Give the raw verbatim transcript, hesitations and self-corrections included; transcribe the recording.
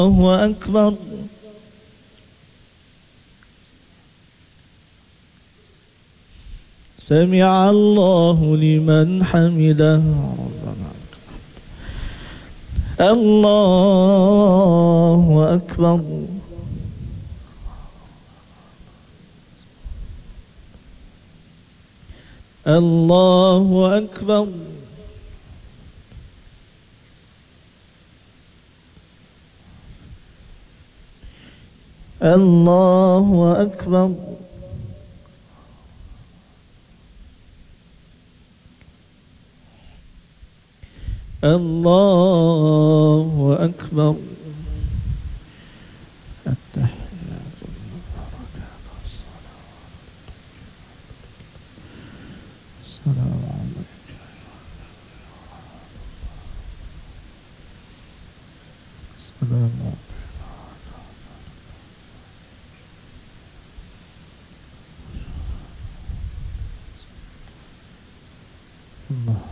الله أكبر. سمع الله لمن حمده. الله أكبر. الله أكبر. الله أكبر. الله أكبر. التحيات والبركات السلام عليك. السلام عليك. الله